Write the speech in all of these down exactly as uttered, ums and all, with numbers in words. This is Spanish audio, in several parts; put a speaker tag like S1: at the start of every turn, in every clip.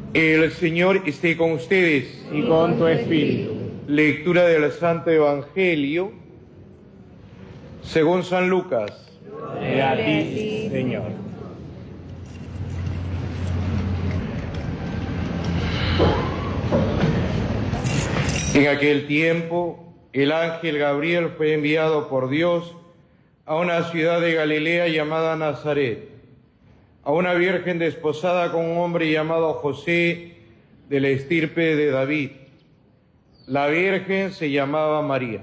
S1: El Señor esté con ustedes.
S2: Y con tu espíritu.
S1: Lectura del Santo Evangelio según San Lucas.
S2: Gloria a ti, Señor.
S1: En aquel tiempo, el ángel Gabriel fue enviado por Dios a una ciudad de Galilea llamada Nazaret, a una virgen desposada con un hombre llamado José, de la estirpe de David. La virgen se llamaba María.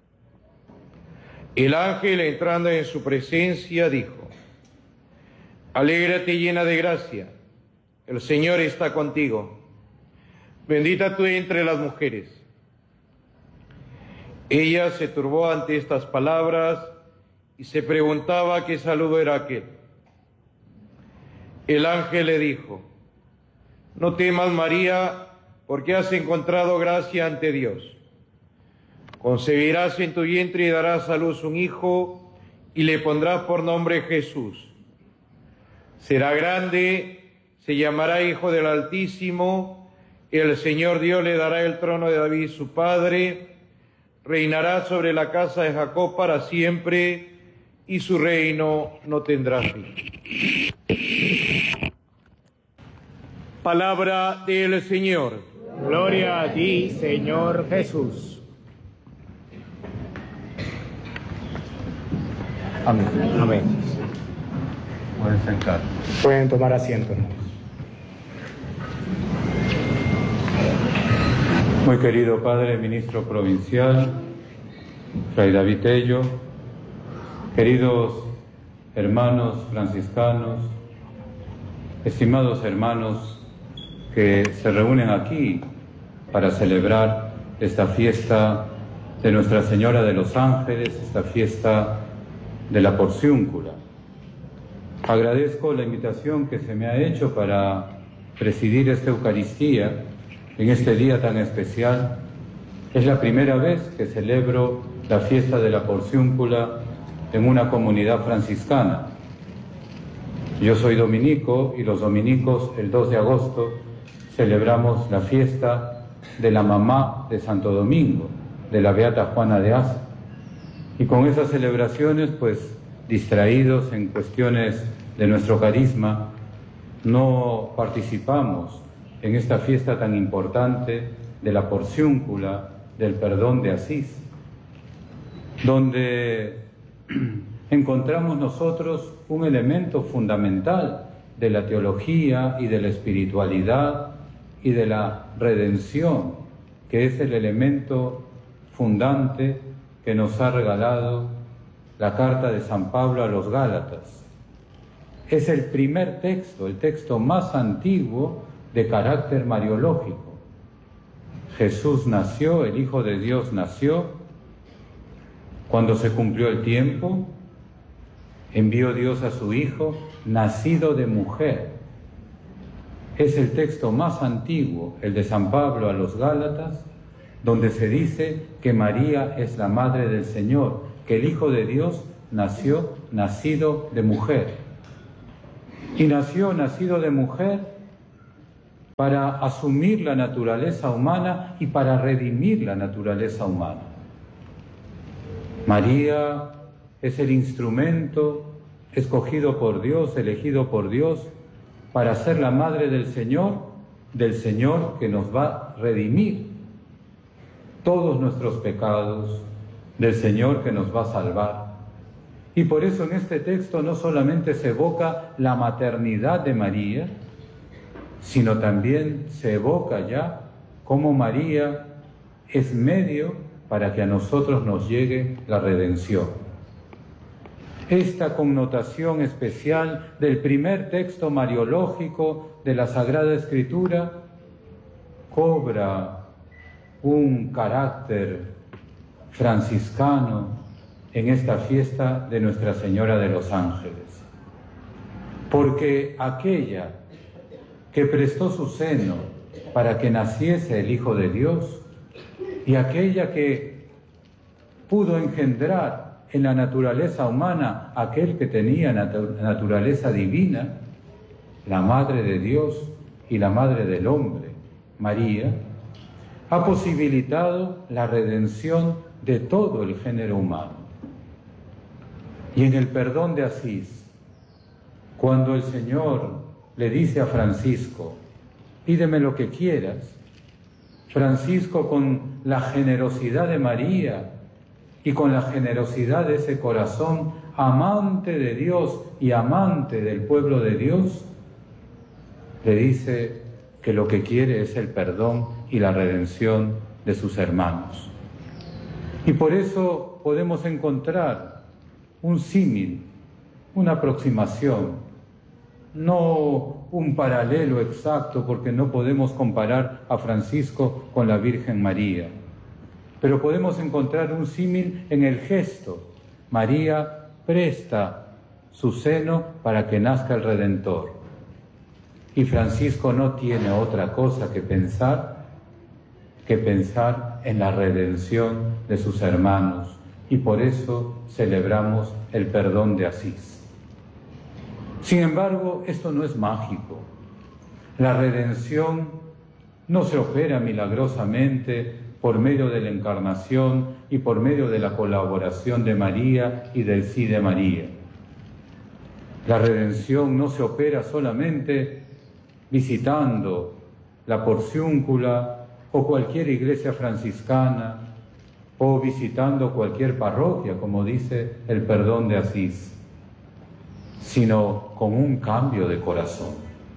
S1: El ángel, entrando en su presencia, dijo: Alégrate, llena de gracia, el Señor está contigo. Bendita tú entre las mujeres. Ella se turbó ante estas palabras y se preguntaba qué saludo era aquel. El ángel le dijo: No temas, María, porque has encontrado gracia ante Dios. Concebirás en tu vientre y darás a luz un hijo y le pondrás por nombre Jesús. Será grande, se llamará Hijo del Altísimo, y el Señor Dios le dará el trono de David su padre, reinará sobre la casa de Jacob para siempre, y su reino no tendrá fin. Palabra del Señor.
S2: Gloria a ti, Señor Jesús.
S3: Amén.
S2: Amén.
S3: Pueden sentar.
S2: Pueden tomar asiento.
S3: Muy querido Padre Ministro Provincial, Fray David Tello, queridos hermanos franciscanos, estimados hermanos que se reúnen aquí para celebrar esta fiesta de Nuestra Señora de los Ángeles, esta fiesta de la Porciúncula. Agradezco la invitación que se me ha hecho para presidir esta Eucaristía en este día tan especial. Es la primera vez que celebro la fiesta de la Porciúncula en una comunidad franciscana. Yo soy dominico y los dominicos el dos de agosto celebramos la fiesta de la mamá de Santo Domingo, de la Beata Juana de Asa. Y con esas celebraciones, pues distraídos en cuestiones de nuestro carisma, no participamos en esta fiesta tan importante de la Porciúncula, del perdón de Asís, donde encontramos nosotros un elemento fundamental de la teología y de la espiritualidad y de la redención, que es el elemento fundante que nos ha regalado la carta de San Pablo a los Gálatas. Es el primer texto, el texto más antiguo de carácter mariológico. Jesús nació, el Hijo de Dios nació. Cuando se cumplió el tiempo, envió Dios a su Hijo, nacido de mujer. Es el texto más antiguo, el de San Pablo a los Gálatas, donde se dice que María es la Madre del Señor, que el Hijo de Dios nació nacido de mujer. Y nació nacido de mujer para asumir la naturaleza humana y para redimir la naturaleza humana. María es el instrumento escogido por Dios, elegido por Dios, para ser la Madre del Señor, del Señor que nos va a redimir todos nuestros pecados, del Señor que nos va a salvar. Y por eso en este texto no solamente se evoca la maternidad de María, sino también se evoca ya cómo María es medio para que a nosotros nos llegue la redención. Esta connotación especial del primer texto mariológico de la Sagrada Escritura cobra un carácter franciscano en esta fiesta de Nuestra Señora de los Ángeles. Porque aquella que prestó su seno para que naciese el Hijo de Dios y aquella que pudo engendrar en la naturaleza humana aquel que tenía natu- naturaleza divina, la Madre de Dios, y la Madre del Hombre, María, ha posibilitado la redención de todo el género humano. Y en el perdón de Asís, cuando el Señor le dice a Francisco, pídeme lo que quieras, Francisco, con la generosidad de María y con la generosidad de ese corazón amante de Dios y amante del pueblo de Dios, le dice que lo que quiere es el perdón y la redención de sus hermanos. Y por eso podemos encontrar un símil, una aproximación, no un paralelo exacto, porque no podemos comparar a Francisco con la Virgen María, pero podemos encontrar un símil en el gesto. María presta su seno para que nazca el Redentor, y Francisco no tiene otra cosa que pensar que pensar en la redención de sus hermanos, y por eso celebramos el perdón de Asís. Sin embargo, esto no es mágico. La redención no se opera milagrosamente por medio de la encarnación y por medio de la colaboración de María y del sí de María. La redención no se opera solamente visitando la Porciúncula o cualquier iglesia franciscana o visitando cualquier parroquia, como dice el perdón de Asís, sino con un cambio de corazón.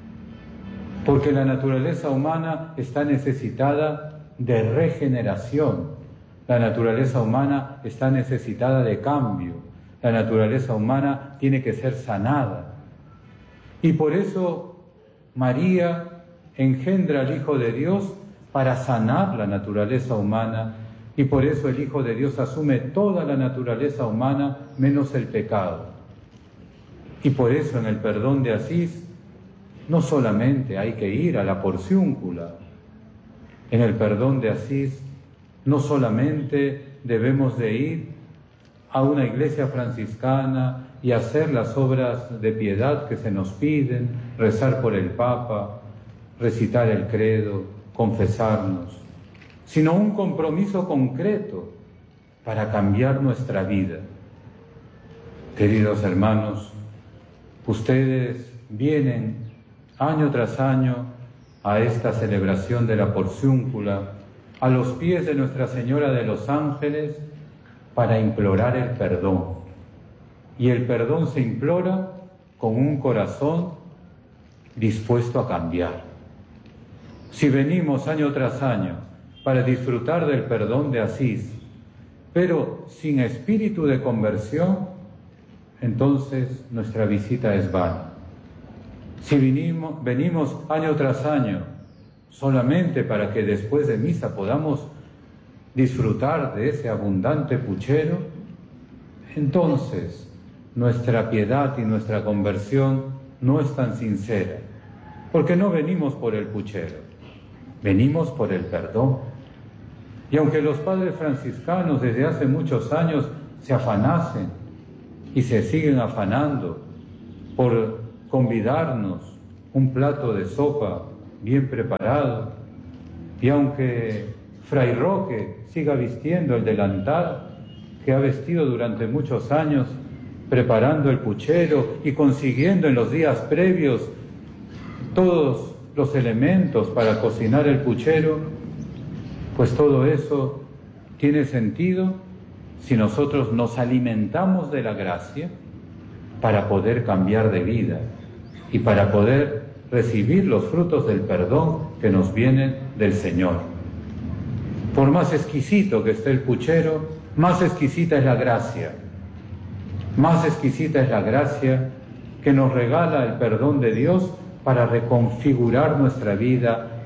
S3: Porque la naturaleza humana está necesitada de regeneración, la naturaleza humana está necesitada de cambio, la naturaleza humana tiene que ser sanada. Y por eso María engendra al Hijo de Dios para sanar la naturaleza humana, y por eso el Hijo de Dios asume toda la naturaleza humana menos el pecado. Y por eso en el perdón de Asís no solamente hay que ir a la Porciúncula, en el perdón de Asís no solamente debemos de ir a una iglesia franciscana y hacer las obras de piedad que se nos piden, rezar por el Papa, recitar el credo, confesarnos, sino un compromiso concreto para cambiar nuestra vida. Queridos hermanos, ustedes vienen año tras año a esta celebración de la Porciúncula, a los pies de Nuestra Señora de los Ángeles, para implorar el perdón. Y el perdón se implora con un corazón dispuesto a cambiar. Si venimos año tras año para disfrutar del perdón de Asís, pero sin espíritu de conversión, entonces nuestra visita es vana. Si venimos, venimos año tras año solamente para que después de misa podamos disfrutar de ese abundante puchero, entonces nuestra piedad y nuestra conversión no es tan sincera, porque no venimos por el puchero, venimos por el perdón. Y aunque los padres franciscanos desde hace muchos años se afanasen y se siguen afanando por convidarnos un plato de sopa bien preparado, y aunque Fray Roque siga vistiendo el delantal que ha vestido durante muchos años, preparando el puchero y consiguiendo en los días previos todos los elementos para cocinar el puchero, pues todo eso tiene sentido si nosotros nos alimentamos de la gracia para poder cambiar de vida y para poder recibir los frutos del perdón que nos vienen del Señor. Por más exquisito que esté el puchero, más exquisita es la gracia. Más exquisita es la gracia que nos regala el perdón de Dios para reconfigurar nuestra vida